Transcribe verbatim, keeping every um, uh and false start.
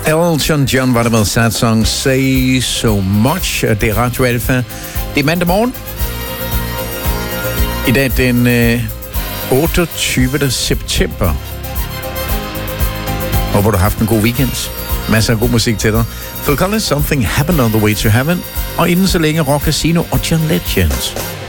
Elton John var der med Sad Song Say So Much. Det er Radio Alfa. Det er mandag morgen. I dag den øh, otteogtyvende september. Og hvor du har haft en god weekend. Masser af god musik til dig. Phil Collins, Something Happened on the Way to Heaven. Og inden så længe Rock Casino og John Legend.